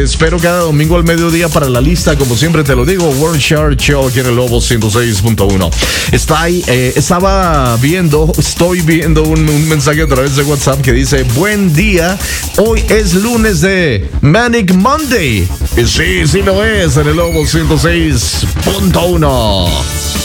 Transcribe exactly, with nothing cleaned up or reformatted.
Espero cada domingo al mediodía para la lista, como siempre te lo digo, World Share Show aquí en el Lobo ciento seis punto uno. Está ahí, eh, estaba viendo, estoy viendo un, un mensaje a través de WhatsApp que dice: buen día, hoy es lunes de Manic Monday. Y sí, sí lo es, en el Lobo ciento seis punto uno.